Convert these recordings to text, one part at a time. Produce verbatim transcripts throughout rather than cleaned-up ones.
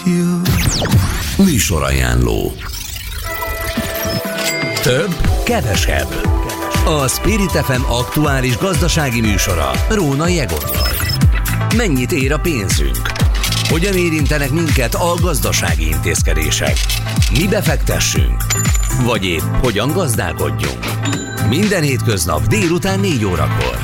you. Műsorajánló. Több, kevesebb. A Spirit ef em aktuális gazdasági műsora Rónai Egonnal. Mennyit ér a pénzünk? Hogyan érintenek minket a gazdasági intézkedések? Mi befektessünk? Vagy épp hogyan gazdálkodjunk? Minden hétköznap délután négy órakor.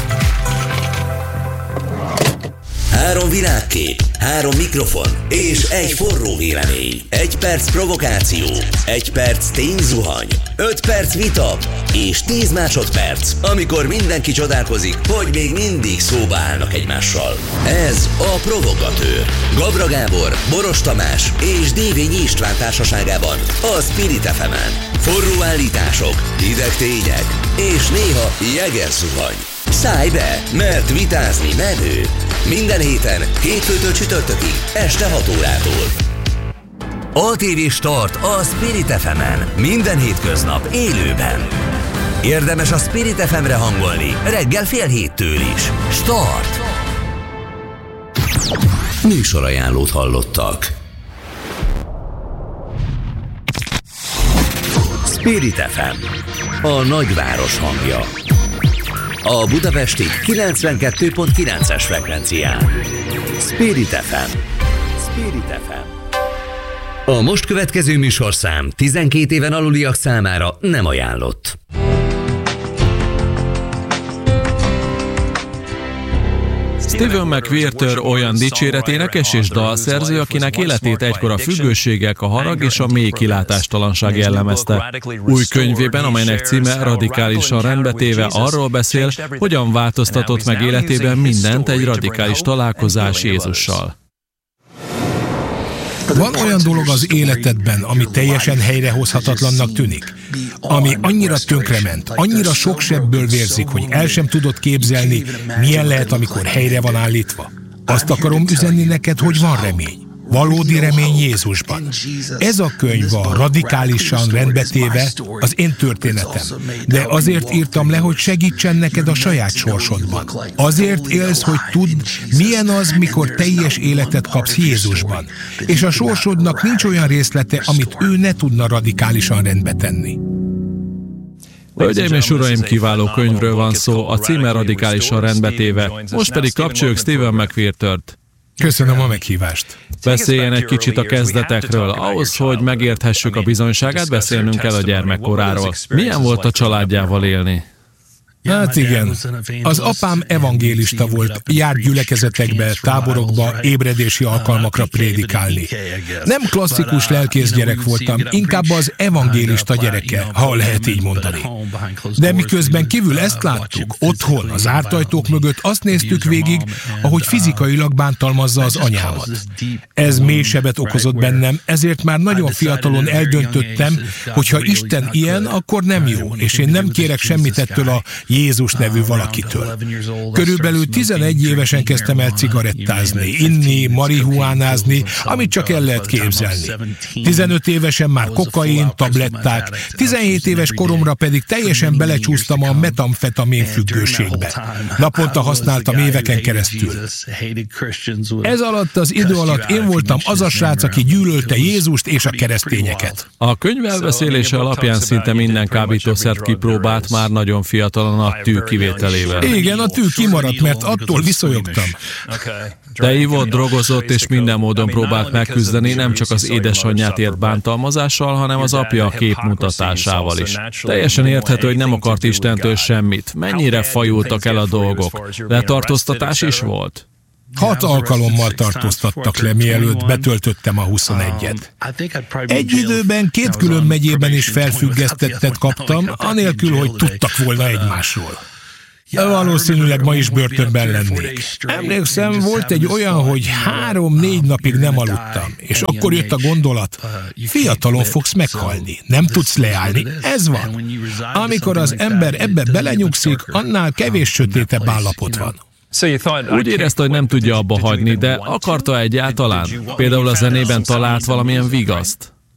Három világkép, három mikrofon és egy forró vélemény. Egy perc provokáció, egy perc tényzuhany, öt perc vita és tíz másodperc, amikor mindenki csodálkozik, hogy még mindig szóba állnak egymással. Ez a Provogatőr. Gabra Gábor, Boros Tamás és Dévényi István társaságában a Spirit ef emen. Forró állítások, hideg tények és néha jeger zuhany. Szállj be, mert vitázni menő. Minden héten, hétfőtől csütörtökig, este hat órától. á té vé Start a Spirit ef emen. Minden hétköznap élőben. Érdemes a Spirit ef emre hangolni, reggel fél héttől is. Start! Műsorajánlót hallottak. Spirit ef em, a nagyváros hangja. A budapesti kilencvenkettő pont kilences frekvencián. Spirit ef em. Spirit ef em. A most következő műsorszám tizenkét éven aluliak számára nem ajánlott. Stephen McQuarter olyan dicséret énekes és dalszerző, akinek életét egykor a függőségek, a harag és a mély kilátástalanság jellemezte. Új könyvében, amelynek címe Radikálisan rendbetéve, arról beszél, hogyan változtatott meg életében mindent egy radikális találkozás Jézussal. Van olyan dolog az életedben, ami teljesen helyrehozhatatlannak tűnik? Ami annyira tönkrement, annyira sok sebből vérzik, hogy el sem tudod képzelni, milyen lehet, amikor helyre van állítva? Azt akarom üzenni neked, hogy van remény. Valódi remény Jézusban. Ez a könyv a radikálisan rendbetéve az én történetem. De azért írtam le, hogy segítsen neked a saját sorsodban. Azért élsz, hogy tudd, milyen az, mikor teljes életet kapsz Jézusban. És a sorsodnak nincs olyan részlete, amit ő ne tudna radikálisan rendbe tenni. Hölgyeim és uraim, kiváló könyvről van szó, a címe Radikálisan rendbetéve. Most pedig kapcsoljuk Stephen McQuartert. Köszönöm a meghívást. Beszéljen egy kicsit a kezdetekről. Ahhoz, hogy megérthessük a bizonyságát, beszélnünk kell a gyermekkoráról. Milyen volt a családjával élni? Hát igen. Az apám evangélista volt, járt gyülekezetekbe, táborokba, ébredési alkalmakra prédikálni. Nem klasszikus lelkész gyerek voltam, inkább az evangélista gyereke, ha lehet így mondani. De miközben kívül ezt láttuk, otthon, az zárt ajtók mögött azt néztük végig, ahogy fizikailag bántalmazza az anyámat. Ez mély sebet okozott bennem, ezért már nagyon fiatalon eldöntöttem, hogy ha Isten ilyen, akkor nem jó, és én nem kérek semmit ettől a Jézus nevű valakitől. Körülbelül tizenegy évesen kezdtem el cigarettázni, inni, marihuánázni, amit csak el lehet képzelni. tizenöt évesen már kokain, tabletták, tizenhét éves koromra pedig teljesen belecsúsztam a metamfetamin függőségbe. Naponta használtam éveken keresztül. Ez alatt az idő alatt én voltam az a srác, aki gyűlölte Jézust és a keresztényeket. A könyv elbeszélése alapján szinte minden kábítószert kipróbált, már nagyon fiatalon a tű kivételével. Igen, a tű kimaradt, mert attól viszonyogtam. De ivott, drogozott és minden módon próbált megküzdeni, nem csak az édesanyját ért bántalmazással, hanem az apja képmutatásával is. Teljesen érthető, hogy nem akart Istentől semmit. Mennyire fajultak el a dolgok. Letartóztatás is volt? Hat alkalommal tartóztattak le, mielőtt betöltöttem a huszonegyet. Egy időben két külön megyében is felfüggesztettet kaptam, anélkül, hogy tudtak volna egymásról. Valószínűleg ma is börtönben lennék. Emlékszem, volt egy olyan, hogy három-négy napig nem aludtam, és akkor jött a gondolat, fiatalon fogsz meghalni, nem tudsz leállni, ez van. Amikor az ember ebbe belenyugszik, annál kevés sötétebb állapot van. Úgy érezte, hogy nem tudja abba hagyni, de akarta egyáltalán? Például a zenében talált valamilyen vigaszt?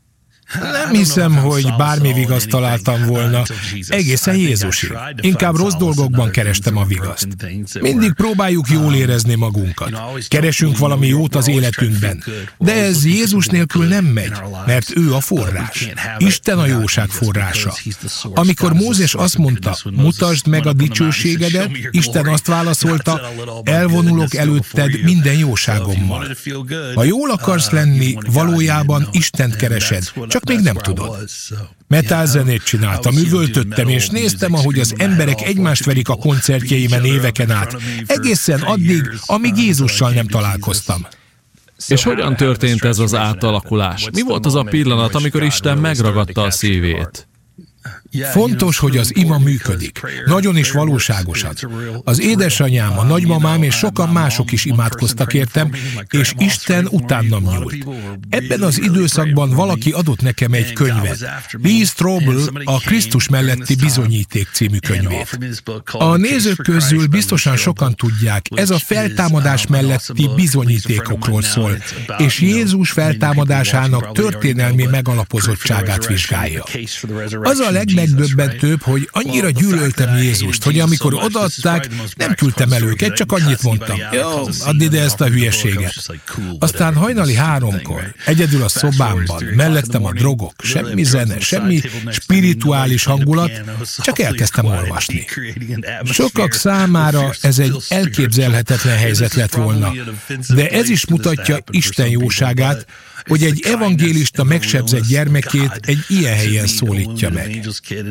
Nem hiszem, hogy bármi vigaszt találtam volna, egészen Jézusig. Inkább rossz dolgokban kerestem a vigaszt. Mindig próbáljuk jól érezni magunkat. Keresünk valami jót az életünkben. De ez Jézus nélkül nem megy, mert ő a forrás. Isten a jóság forrása. Amikor Mózes azt mondta, mutasd meg a dicsőségedet, Isten azt válaszolta, elvonulok előtted minden jóságommal. Ha jól akarsz lenni, valójában Istent keresed, csak még nem tudod. Metálzenét csináltam, üvöltöttem, és néztem, ahogy az emberek egymást verik a koncertjeimen éveken át, egészen addig, amíg Jézussal nem találkoztam. És hogyan történt ez az átalakulás? Mi volt az a pillanat, amikor Isten megragadta a szívét? Fontos, hogy az ima működik. Nagyon is valóságosan. Az édesanyám, a nagymamám és sokan mások is imádkoztak értem, és Isten utánam nyúlt. Ebben az időszakban valaki adott nekem egy könyvet. Lee Strobel a Krisztus melletti bizonyíték című könyvét. A nézők közül biztosan sokan tudják, ez a feltámadás melletti bizonyítékokról szól, és Jézus feltámadásának történelmi megalapozottságát vizsgálja. Az a legmegdöbbentőbb, hogy annyira gyűlöltem Jézust, hogy amikor odaadták, nem küldtem el őket, csak annyit mondtam. Jó, add ide ezt a hülyeséget. Aztán hajnali háromkor, egyedül a szobámban, mellettem a drogok, semmi zene, semmi spirituális hangulat, csak elkezdtem olvasni. Sokak számára ez egy elképzelhetetlen helyzet lett volna, de ez is mutatja Isten jóságát, hogy egy evangélista megsebzett gyermekét egy ilyen helyen szólítja meg.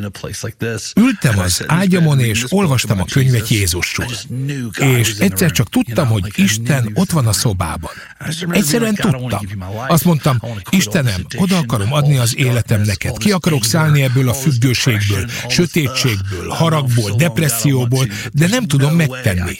Ültem az ágyamon, és olvastam a könyvet Jézusról. És egyszer csak tudtam, hogy Isten ott van a szobában. Egyszerűen tudtam. Azt mondtam, Istenem, oda akarom adni az életem neked. Ki akarok szállni ebből a függőségből, sötétségből, haragból, depresszióból, de nem tudom megtenni.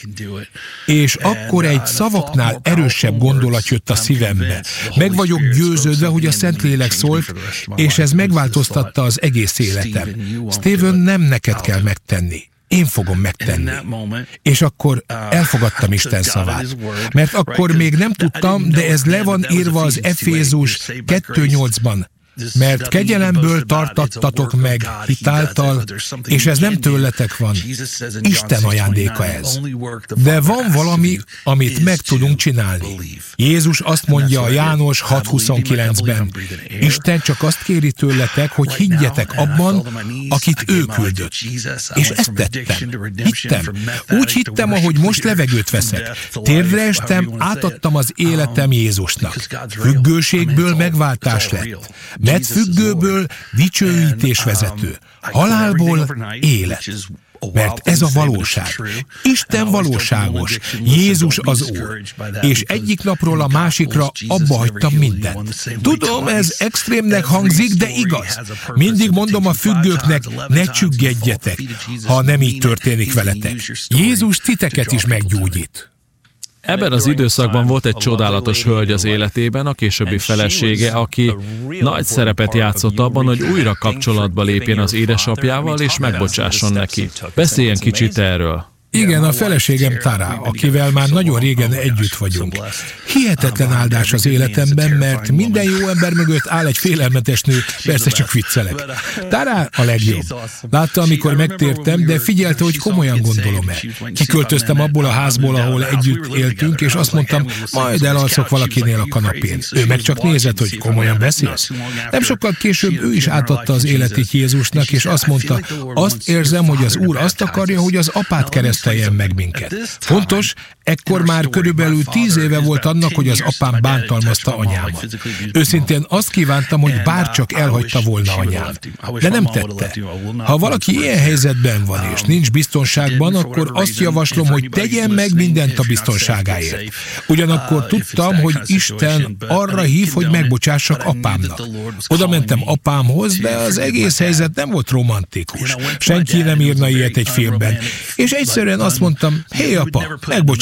És akkor egy szavaknál erősebb gondolat jött a szívembe. Meg vagyok győződve, hogy a Szentlélek szólt, és ez megváltoztatta az egész életem. Stephen, nem neked kell megtenni. Én fogom megtenni. És akkor elfogadtam Isten szavát. Mert akkor még nem tudtam, de ez le van írva az Efézus kettő nyolcban. Mert kegyelemből tartattatok meg hitáltal, és ez nem tőletek van. Isten ajándéka ez. De van valami, amit meg tudunk csinálni. Jézus azt mondja a János hat huszonkilencben, Isten csak azt kéri tőletek, hogy higgyetek abban, akit ő küldött. És ezt tettem. Hittem. Úgy hittem, ahogy most levegőt veszek. Térdre estem, átadtam az életem Jézusnak. Függőségből megváltás lett. Mert függőből dicsőítésvezető, halálból élet. Mert ez a valóság. Isten valóságos, Jézus az Úr. És egyik napról a másikra abba hagytam mindent. Tudom, ez extrémnek hangzik, de igaz. Mindig mondom a függőknek, ne csüggedjetek, ha nem így történik veletek. Jézus titeket is meggyógyít. Ebben az időszakban volt egy csodálatos hölgy az életében, a későbbi felesége, aki nagy szerepet játszott abban, hogy újra kapcsolatba lépjen az édesapjával, és megbocsásson neki. Beszéljen kicsit erről. Igen, a feleségem Tara, akivel már nagyon régen együtt vagyunk. Hihetetlen áldás az életemben, mert minden jó ember mögött áll egy félelmetes nő, persze csak viccelek. Tara a legjobb. Látta, amikor megtértem, de figyelte, hogy komolyan gondolom-e. Kiköltöztem abból a házból, ahol együtt éltünk, és azt mondtam, majd elalszok valakinél a kanapén. Ő meg csak nézett, hogy komolyan beszélsz. Nem sokkal később ő is átadta az életét Jézusnak, és azt mondta, azt érzem, hogy az Úr azt akarja, hogy az apát kereszt teljen meg minket. Fontos, ekkor már körülbelül tíz éve volt annak, hogy az apám bántalmazta anyámat. Őszintén azt kívántam, hogy bárcsak elhagyta volna anyám. De nem tette. Ha valaki ilyen helyzetben van és nincs biztonságban, akkor azt javaslom, hogy tegyen meg mindent a biztonságáért. Ugyanakkor tudtam, hogy Isten arra hív, hogy megbocsássak apámnak. Oda mentem apámhoz, de az egész helyzet nem volt romantikus. Senki nem írna ilyet egy filmben. És egyszerűen azt mondtam, hé apa, megbocsáss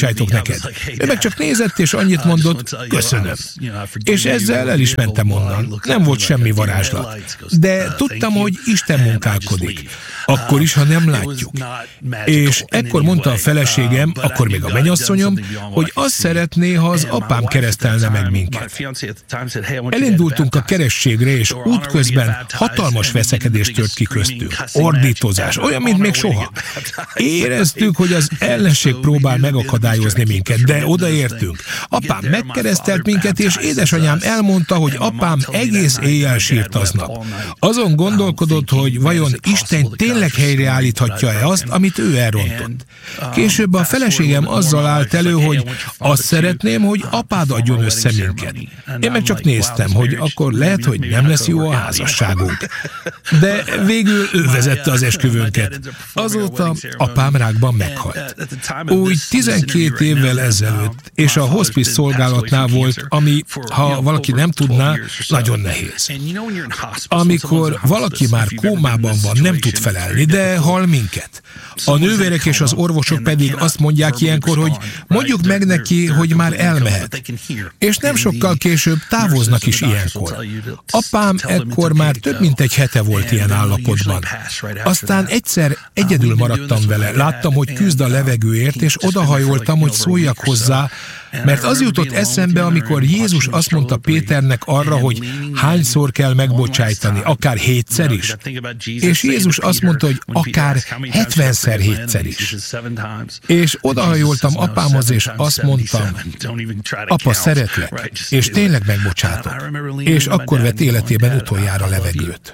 bocsájtok neked. Ő meg csak nézett, és annyit mondott, köszönöm. És ezzel el is mentem onnan. Nem volt semmi varázslat. De tudtam, hogy Isten munkálkodik. Akkor is, ha nem látjuk. És ekkor mondta a feleségem, akkor még a mennyasszonyom, hogy azt szeretné, ha az apám keresztelne meg minket. Elindultunk a kerességre, és útközben hatalmas veszekedés tört ki köztünk. Ordítozás, olyan, mint még soha. Éreztük, hogy az ellenség próbál megakadályozni minket, de odaértünk. Apám megkeresztelt minket, és édesanyám elmondta, hogy apám egész éjjel sírt aznap. Azon gondolkodott, hogy vajon Isten tényleg helyreállíthatja-e azt, amit ő elrontott. Később a feleségem azzal állt elő, hogy azt szeretném, hogy apád adjon össze minket. Én meg csak néztem, hogy akkor lehet, hogy nem lesz jó a házasságunk. De végül ő vezette az esküvőnket. Azóta apám rákban meghalt. Úgy tizenkét évvel ezelőtt, és a hospice szolgálatnál volt, ami, ha valaki nem tudná, nagyon nehéz. Amikor valaki már kómában van, nem tud felelni, de hal minket. A nővérek és az orvosok pedig azt mondják ilyenkor, hogy mondjuk meg neki, hogy már elmehet. És nem sokkal később távoznak is ilyenkor. Apám ekkor már több mint egy hete volt ilyen állapotban. Aztán egyszer egyedül maradtam vele, láttam, hogy küzd a levegőért, és odahajoltam, hogy szóljak hozzá, mert az jutott eszembe, amikor Jézus azt mondta Péternek arra, hogy hányszor kell megbocsájtani, akár hétszer is. És Jézus azt mondta, hogy akár hetvenszer hétszer is. És odahajoltam apámhoz, és azt mondtam, apa, szeretlek, és tényleg megbocsátok. És akkor vett életében utoljára levegőt.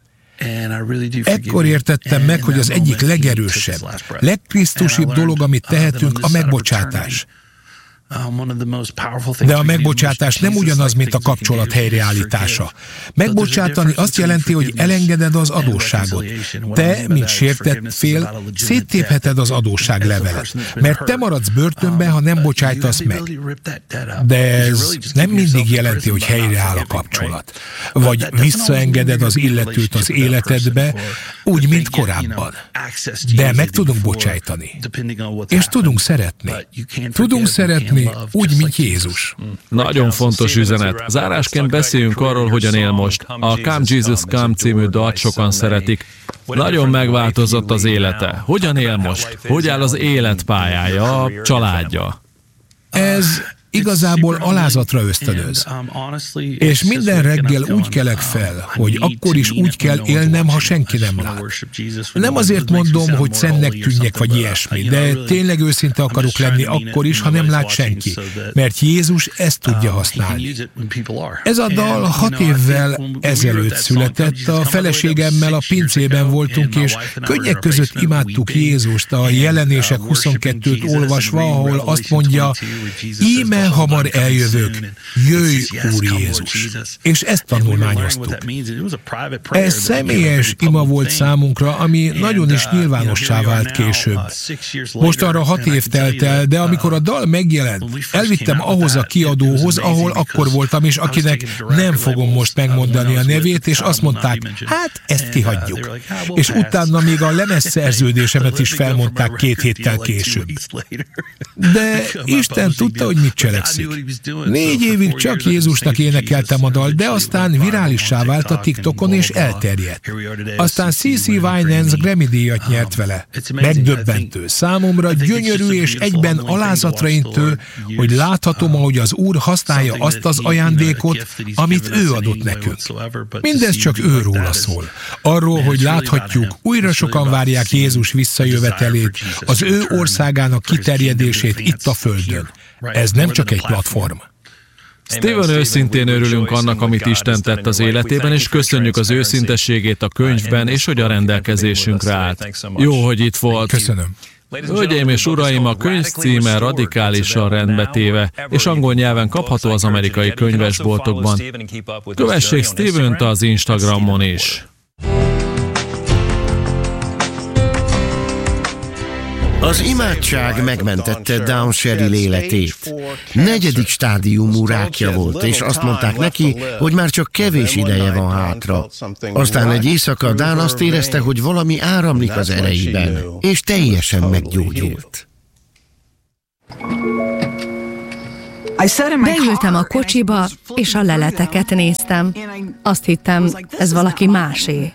Ekkor értettem meg, hogy az egyik legerősebb, legkrisztusibb dolog, amit tehetünk, a megbocsátás. De a megbocsátás nem ugyanaz, mint a kapcsolat helyreállítása. Megbocsátani azt jelenti, hogy elengeded az adósságot. Te, mint sértett fél, széttépheted az adósságlevelet, mert te maradsz börtönben, ha nem bocsájtasz meg. De ez nem mindig jelenti, hogy helyreáll a kapcsolat. Vagy visszaengeded az illetőt az életedbe, úgy, mint korábban. De meg tudunk bocsájtani. És tudunk szeretni. Tudunk szeretni úgy, mint Jézus. Nagyon fontos üzenet. Zárásként beszéljünk arról, hogyan él most. A Come Jesus Come című dalt sokan szeretik. Nagyon megváltozott az élete. Hogyan él most? Hogy áll az életpályája, a családja? Ez igazából alázatra ösztönöz. És minden reggel úgy kelek fel, hogy akkor is úgy kell élnem, ha senki nem lát. Nem azért mondom, hogy szentnek tűnjek, vagy ilyesmi, de tényleg őszinte akarok lenni akkor is, ha nem lát senki, mert Jézus ezt tudja használni. Ez a dal hat évvel ezelőtt született, a feleségemmel a pincében voltunk, és könnyek között imádtuk Jézust, a Jelenések huszonkettőt olvasva, ahol azt mondja, íme hamar eljövök, jöjj, Úr Jézus. És ezt tanulmányoztuk. Ez személyes ima volt számunkra, ami nagyon is nyilvánossá vált később. Most arra hat év telt el, de amikor a dal megjelent, elvittem ahhoz a kiadóhoz, ahol akkor voltam, és akinek nem fogom most megmondani a nevét, és azt mondták, hát ezt kihagyjuk. És utána még a lemezszerződésemet is felmondták két héttel később. De Isten tudta, hogy mit cselekszik. Négy évig csak Jézusnak énekeltem a dal, de aztán virálissá vált a TikTokon és elterjedt. Aztán cé cé Winans Grammy-díjat nyert vele. Megdöbbentő, számomra gyönyörű és egyben alázatra intő, hogy láthatom, ahogy az Úr használja azt az ajándékot, amit ő adott nekünk. Mindez csak őróla szól. Arról, hogy láthatjuk, újra sokan várják Jézus visszajövetelét, az ő országának kiterjedését itt a Földön. Ez nem csak egy platform. Steven, őszintén örülünk annak, amit Isten tett az életében, és köszönjük az őszintességét a könyvben, és hogy a rendelkezésünkre állt. Jó, hogy itt volt. Köszönöm. Hölgyeim és uraim, a könyv címe radikálisan rendbetéve, és angol nyelven kapható az amerikai könyvesboltokban. Kövessék Stevent az Instagramon is. Az imádság megmentette Down Sheryl életét. Negyedik stádiumú rákja volt, és azt mondták neki, hogy már csak kevés ideje van hátra. Aztán egy éjszaka Down azt érezte, hogy valami áramlik az erejében, és teljesen meggyógyult. Beültem a kocsiba, és a leleteket néztem. Azt hittem, ez valaki másé.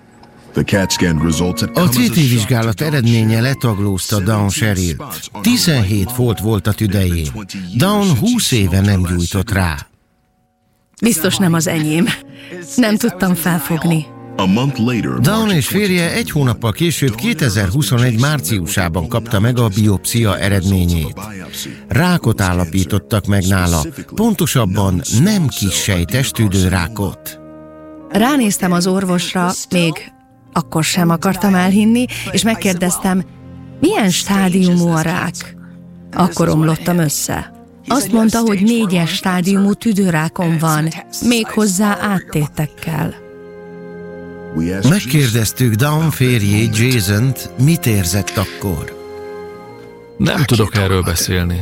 A cé té vizsgálat eredménye letaglózta Dawn Sherrill-t. tizenhét folt volt a tüdején. Dawn húsz éve nem gyújtott rá. Biztos nem az enyém. Nem tudtam felfogni. Dawn és férje egy hónappal később kétezer-huszonegy márciusában kapta meg a biopszia eredményét. Rákot állapítottak meg nála, pontosabban nem kissejtes tüdőrákot. Ránéztem az orvosra, még akkor sem akartam elhinni, és megkérdeztem, milyen stádiumú a rák? Akkor omlottam össze. Azt mondta, hogy négyes stádiumú tüdőrákom van, méghozzá áttétekkel. Megkérdeztük Dawn férjét, Jasont, mit érzett akkor. Nem tudok erről beszélni.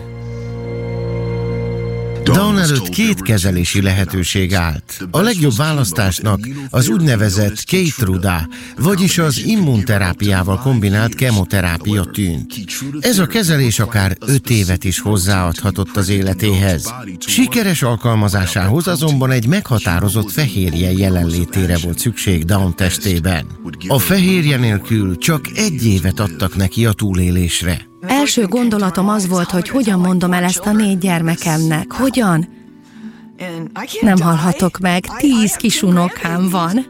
Dawn előtt két kezelési lehetőség állt. A legjobb választásnak az úgynevezett Keytruda, vagyis az immunterápiával kombinált kemoterápia tűnt. Ez a kezelés akár öt évet is hozzáadhatott az életéhez. Sikeres alkalmazásához azonban egy meghatározott fehérje jelenlétére volt szükség Dawn testében. A fehérje nélkül csak egy évet adtak neki a túlélésre. Első gondolatom az volt, hogy hogyan mondom el ezt a négy gyermekemnek. Hogyan? Nem hallhatok meg, tíz kis unokám van.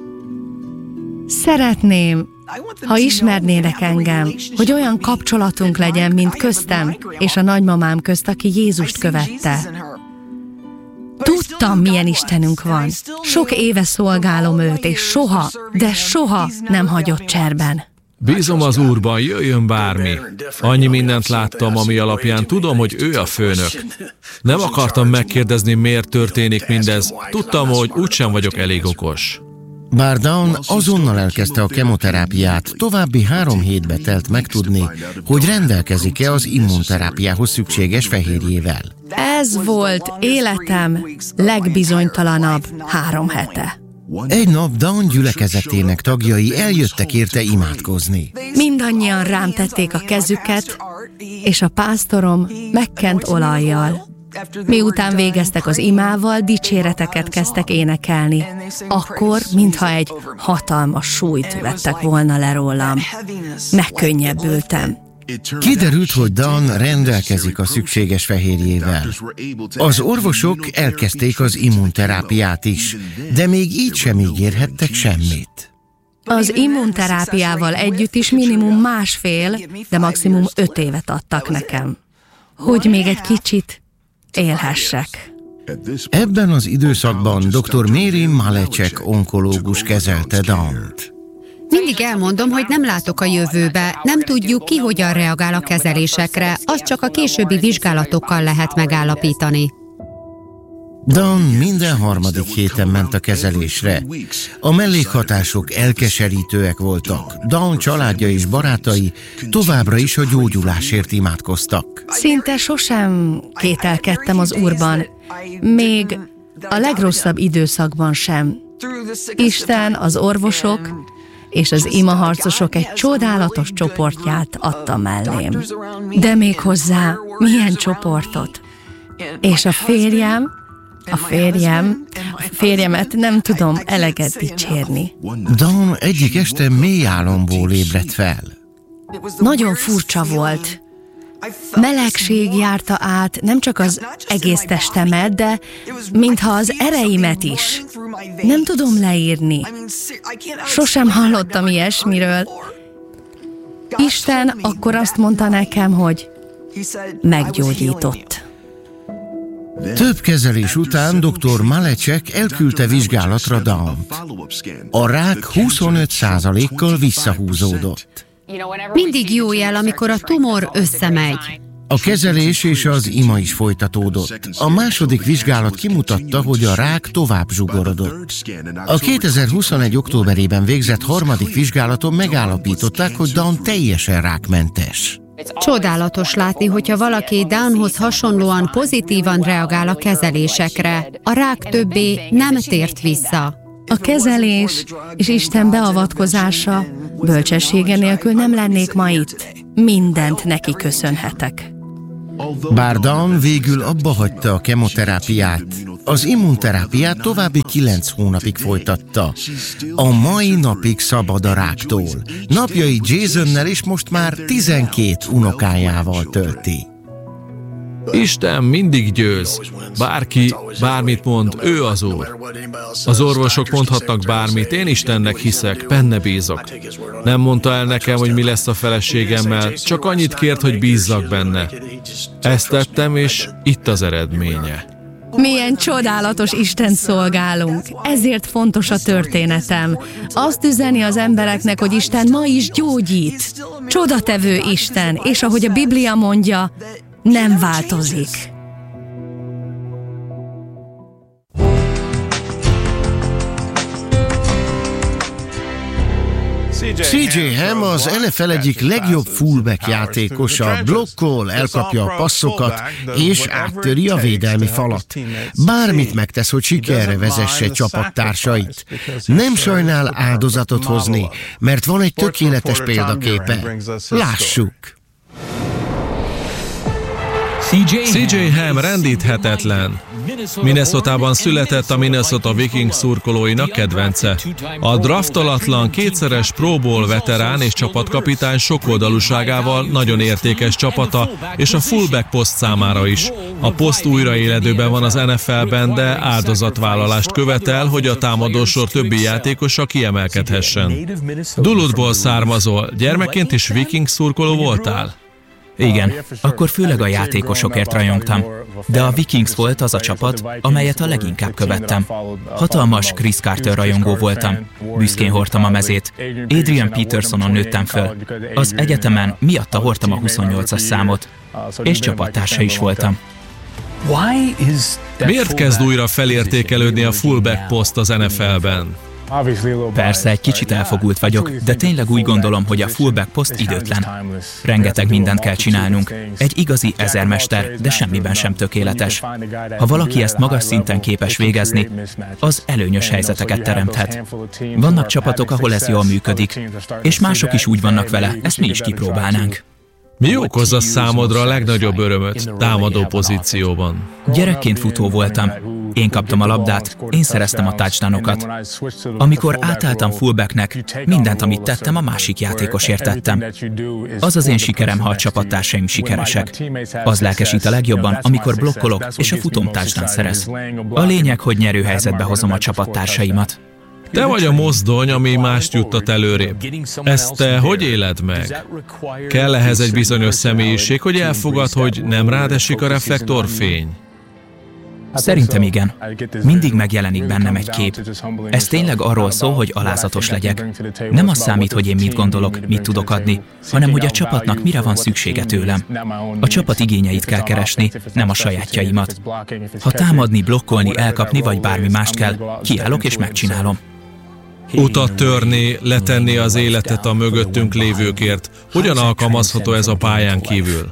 Szeretném, ha ismernének engem, hogy olyan kapcsolatunk legyen, mint köztem és a nagymamám közt, aki Jézust követte. Tudtam, milyen Istenünk van. Sok éve szolgálom őt, és soha, de soha nem hagyott cserben. Bízom az Úrban, jöjjön bármi. Annyi mindent láttam, ami alapján tudom, hogy ő a főnök. Nem akartam megkérdezni, miért történik mindez. Tudtam, hogy úgysem vagyok elég okos. Bár Dawn azonnal elkezdte a kemoterápiát, további három hétbe telt megtudni, hogy rendelkezik-e az immunterápiához szükséges fehérjével. Ez volt életem legbizonytalanabb három hete. Egy nap Dawn gyülekezetének tagjai eljöttek érte imádkozni. Mindannyian rám tették a kezüket, és a pásztorom megkent olajjal. Miután végeztek az imával, dicséreteket kezdtek énekelni. Akkor, mintha egy hatalmas súlyt vettek volna le rólam. Megkönnyebbültem. Kiderült, hogy Dawn rendelkezik a szükséges fehérjével. Az orvosok elkezdték az immunterápiát is, de még így sem ígérhettek semmit. Az immunterápiával együtt is minimum másfél, de maximum öt évet adtak nekem, hogy még egy kicsit élhessek. Ebben az időszakban dr. Mary Malecek onkológus kezelte Dawnt. Mindig elmondom, hogy nem látok a jövőbe, nem tudjuk ki, hogyan reagál a kezelésekre, azt csak a későbbi vizsgálatokkal lehet megállapítani. Dawn minden harmadik héten ment a kezelésre. A mellékhatások elkeserítőek voltak. Dawn családja és barátai továbbra is a gyógyulásért imádkoztak. Szinte sosem kételkedtem az Úrban, még a legrosszabb időszakban sem. Isten, az orvosok és az imaharcosok egy csodálatos csoportját adta mellém. De még hozzá milyen csoportot? És a férjem, a férjem, a férjemet nem tudom eleget dicsérni. Dawn egyik este mély álomból ébredt fel. Nagyon furcsa volt. Melegség járta át nem csak az egész testemet, de mintha az ereimet is. Nem tudom leírni. Sosem hallottam ilyesmiről. Isten akkor azt mondta nekem, hogy meggyógyított. Több kezelés után dr. Malecek elküldte vizsgálatra Dawnt. A rák huszonöt százalékkal visszahúzódott. Mindig jó jel, amikor a tumor összemegy. A kezelés és az ima is folytatódott. A második vizsgálat kimutatta, hogy a rák tovább zsugorodott. A kétezer-huszonegy októberében végzett harmadik vizsgálaton megállapították, hogy Dawn teljesen rákmentes. Csodálatos látni, hogyha valaki Dawnhoz hasonlóan pozitívan reagál a kezelésekre. A rák többé nem tért vissza. A kezelés és Isten beavatkozása, bölcsessége nélkül nem lennék ma itt. Mindent neki köszönhetek. Bár Dan végül abba hagyta a kemoterápiát, az immunterápiát további kilenc hónapig folytatta. A mai napig szabad a ráktól. Napjai Jasonnel és most már tizenkét unokájával tölti. Isten mindig győz. Bárki bármit mond, ő az Úr. Az orvosok mondhatnak bármit, én Istennek hiszek, benne bízok. Nem mondta el nekem, hogy mi lesz a feleségemmel, csak annyit kért, hogy bízzak benne. Ezt tettem, és itt az eredménye. Milyen csodálatos Istent szolgálunk. Ezért fontos a történetem. Azt üzeni az embereknek, hogy Isten ma is gyógyít. Csodatevő Isten, és ahogy a Biblia mondja, nem változik. cé jé Ham az en ef el egyik legjobb fullback játékosa, blokkol, elkapja a passzokat, és áttöri a védelmi falat. Bármit megtesz, hogy sikerre vezesse csapattársait. Nem sajnál áldozatot hozni, mert van egy tökéletes példaképe. Lássuk! cé jé Ham rendíthetetlen. Minnesotában született, a Minnesota Vikings szurkolóinak kedvence. A draftolatlan, kétszeres Pro Bowl veterán és csapatkapitány sokoldalúságával nagyon értékes csapata, és a fullback poszt számára is. A poszt újraéledőben van az en ef el-ben, de áldozatvállalást követel, hogy a támadósor többi játékosa kiemelkedhessen. Dulutból származol, gyermekként is Vikings szurkoló voltál? Igen, akkor főleg a játékosokért rajongtam, de a Vikings volt az a csapat, amelyet a leginkább követtem. Hatalmas Chris Carter rajongó voltam, büszkén hordtam a mezét. Adrian Petersonon nőttem föl. Az egyetemen miatta hordtam a huszonnyolcas számot, és csapattársa is voltam. Miért kezd újra felértékelődni a fullback poszt az en ef el-ben? Persze, egy kicsit elfogult vagyok, de tényleg úgy gondolom, hogy a fullback poszt időtlen. Rengeteg mindent kell csinálnunk. Egy igazi ezermester, de semmiben sem tökéletes. Ha valaki ezt magas szinten képes végezni, az előnyös helyzeteket teremthet. Vannak csapatok, ahol ez jól működik, és mások is úgy vannak vele, ezt mi is kipróbálnánk. Mi okozza számodra a legnagyobb örömöt támadó pozícióban? Gyerekként futó voltam. Én kaptam a labdát, én szereztem a touchdownokat. Amikor átálltam fullbacknek, mindent, amit tettem, a másik játékosért tettem. Az az én sikerem, ha a csapattársaim sikeresek. Az lelkesít a legjobban, amikor blokkolok, és a futóm touchdown szerez. A lényeg, hogy nyerőhelyzetbe hozom a csapattársaimat. Te vagy a mozdony, ami mást juttat előrébb. Ezt te hogy éled meg? Kell ehhez egy bizonyos személyiség, hogy elfogad, hogy nem rád esik a reflektorfény? Szerintem igen. Mindig megjelenik bennem egy kép. Ez tényleg arról szól, hogy alázatos legyek. Nem az számít, hogy én mit gondolok, mit tudok adni, hanem hogy a csapatnak mire van szüksége tőlem. A csapat igényeit kell keresni, nem a sajátjaimat. Ha támadni, blokkolni, elkapni vagy bármi mást kell, kiállok és megcsinálom. Utat törni, letenni az életet a mögöttünk lévőkért. Hogyan alkalmazható ez a pályán kívül?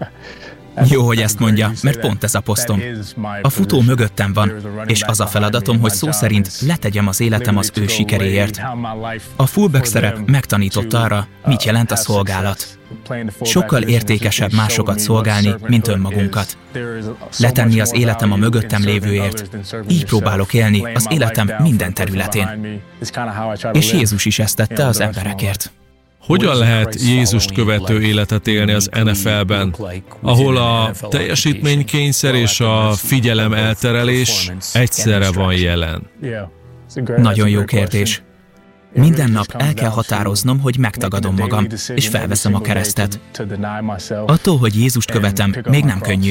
Jó, hogy ezt mondja, mert pont ez a posztom. A futó mögöttem van, és az a feladatom, hogy szó szerint letegyem az életem az ő sikeréért. A fullback szerep megtanított arra, mit jelent a szolgálat. Sokkal értékesebb másokat szolgálni, mint önmagunkat. Letenni az életem a mögöttem lévőért. Így próbálok élni az életem minden területén. És Jézus is ezt tette az emberekért. Hogyan lehet Jézust követő életet élni az en ef el-ben, ahol a teljesítménykényszer és a figyelem elterelés egyszerre van jelen? Nagyon jó kérdés. Minden nap el kell határoznom, hogy megtagadom magam, és felveszem a keresztet. Attól, hogy Jézust követem, még nem könnyű.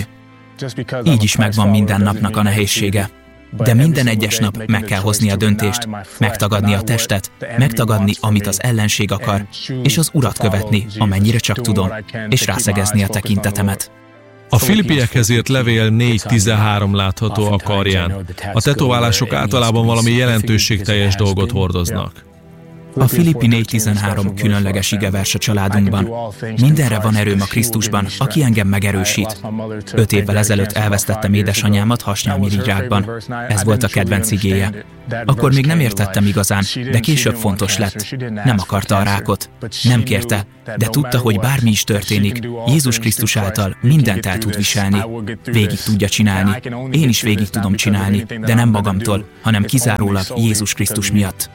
Így is megvan minden napnak a nehézsége. De minden egyes nap meg kell hozni a döntést, megtagadni a testet, megtagadni, amit az ellenség akar, és az Urat követni, amennyire csak tudom, és rászegezni a tekintetemet. A Filippiekhez írt levél négy tizenhárom látható a karján. A tetoválások általában valami jelentőségteljes dolgot hordoznak. A Filippi négy tizenhárom különleges igeverse családunkban. Mindenre van erőm a Krisztusban, aki engem megerősít. Öt évvel ezelőtt elvesztettem édesanyámat hasnyálmirigyrákban. Ez volt a kedvenc igéje. Akkor még nem értettem igazán, de később fontos lett. Nem akarta a rákot. Nem kérte, de tudta, hogy bármi is történik, Jézus Krisztus által mindent el tud viselni. Végig tudja csinálni. Én is végig tudom csinálni, de nem magamtól, hanem kizárólag Jézus Krisztus miatt.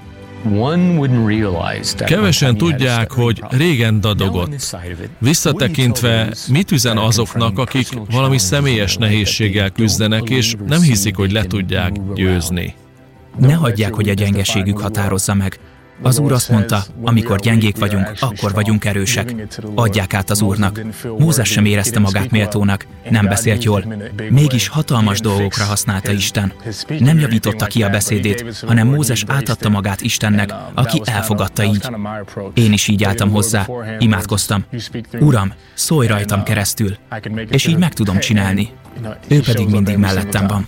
Kevesen tudják, hogy régen dadogott. Visszatekintve, mit üzen azoknak, akik valami személyes nehézséggel küzdenek, és nem hiszik, hogy le tudják győzni? Ne hagyják, hogy a gyengeségük határozza meg. Az Úr azt mondta, amikor gyengék vagyunk, akkor vagyunk erősek. Adják át az Úrnak. Mózes sem érezte magát méltónak, nem beszélt jól. Mégis hatalmas dolgokra használta Isten. Nem javította ki a beszédét, hanem Mózes átadta magát Istennek, aki elfogadta így. Én is így álltam hozzá, imádkoztam. Uram, szólj rajtam keresztül, és így meg tudom csinálni. Ő pedig mindig mellettem van.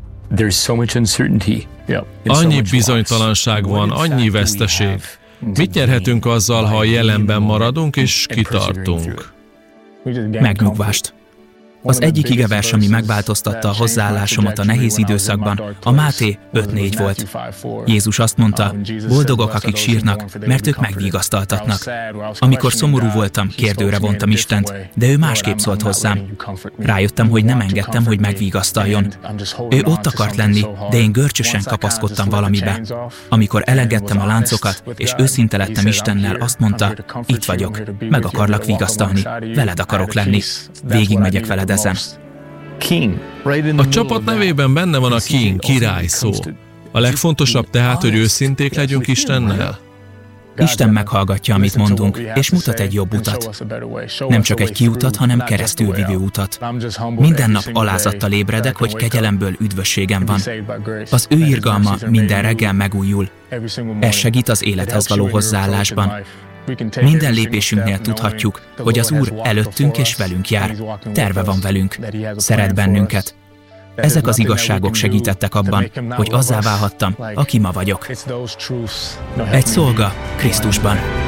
Annyi bizonytalanság van, annyi veszteség. Mit nyerhetünk azzal, ha a jelenben maradunk és kitartunk? Megnyugvást. Az egyik igevers, ami megváltoztatta a hozzáállásomat a nehéz időszakban, a Máté öt négy volt. Jézus azt mondta, boldogok, akik sírnak, mert ők megvigasztaltatnak. Amikor szomorú voltam, kérdőre vontam Istent, de ő másképp szólt hozzám. Rájöttem, hogy nem engedtem, hogy megvigasztaljon. Ő ott akart lenni, de én görcsösen kapaszkodtam valamibe. Amikor elengedtem a láncokat, és őszinte lettem Istennel, azt mondta, itt vagyok, meg akarlak vigasztalni, veled akarok lenni, végigmegyek veled ezen. A csapat nevében benne van a King, király szó. A legfontosabb tehát, hogy őszinték legyünk Istennel. Isten meghallgatja, amit mondunk, és mutat egy jobb utat. Nem csak egy kiutat, hanem keresztülvivő utat. Minden nap alázattal ébredek, hogy kegyelemből üdvösségem van. Az ő irgalma minden reggel megújul. Ez segít az élethez való hozzáállásban. Minden lépésünknél tudhatjuk, hogy az Úr előttünk és velünk jár. Terve van velünk. Szeret bennünket. Ezek az igazságok segítettek abban, hogy azzá válhattam, aki ma vagyok. Egy szolga Krisztusban.